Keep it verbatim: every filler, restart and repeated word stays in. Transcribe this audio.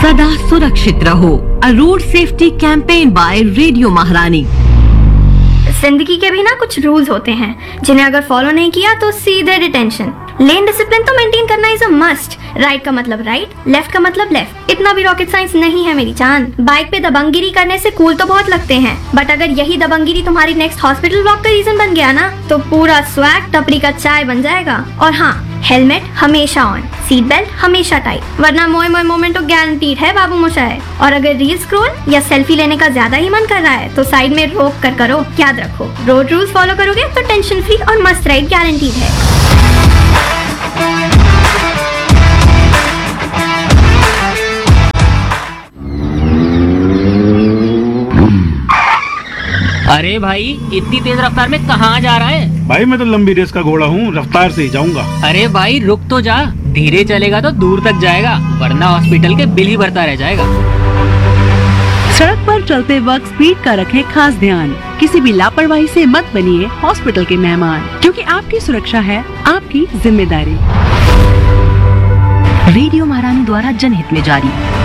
सदा सुरक्षित रहो। अ road safety campaign bye radio महारानी। जिंदगी के भी ना कुछ रूल्स होते हैं जिन्हें अगर फॉलो नहीं किया तो सीधे डिटेंशन। लेन डिसिप्लिन तो मेंटेन करना इज अ मस्ट। राइट का मतलब राइट, लेफ्ट का मतलब लेफ्ट। इतना भी रॉकेट साइंस नहीं है मेरी जान। बाइक पे दबंगिरी करने से कूल तो बहुत लगते हैं, बट अगर यही दबंगिरी तुम्हारी नेक्स्ट हॉस्पिटल ब्लॉक का रीजन बन गया ना तो पूरा स्वैग टपरी का चाय बन जाएगा। और हाँ, हेलमेट हमेशा ऑन, सीट बेल्ट हमेशा टाइट, वरना मोए मोए मोमेंट तो गारंटीड है बाबू मोशाय। और अगर रील स्क्रॉल या सेल्फी लेने का ज्यादा ही मन कर रहा है तो साइड में रोक कर करो। याद रखो, रोड रूल्स फॉलो करोगे तो टेंशन फ्री और मस्त राइड गारंटीड है। अरे भाई, इतनी तेज रफ्तार में कहाँ जा रहा है? भाई मैं तो लंबी रेस का घोड़ा हूँ, रफ्तार से ही जाऊंगा। अरे भाई रुक तो जा, धीरे चलेगा तो दूर तक जाएगा, वरना हॉस्पिटल के बिल ही भरता रह जाएगा। सड़क पर चलते वक्त स्पीड का रखें खास ध्यान। किसी भी लापरवाही से मत बनिए हॉस्पिटल के मेहमान, क्योंकि आपकी सुरक्षा है आपकी जिम्मेदारी। रेडियो महारानी द्वारा जनहित में जारी।